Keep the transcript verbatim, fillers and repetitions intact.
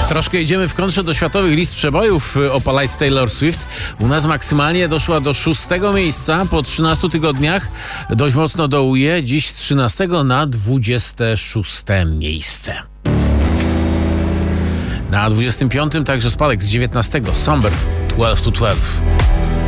Troszkę idziemy w kontrze do światowych list przebojów Opalite Taylor Swift. U nas maksymalnie doszła do szóstego miejsca po trzynastu tygodniach. Dość mocno dołuje. Dziś z trzynastego na dwudzieste szóste miejsce. Na dwudziestym piątym także spadek z dziewiętnastego. Somber dwanaście to dwanaście.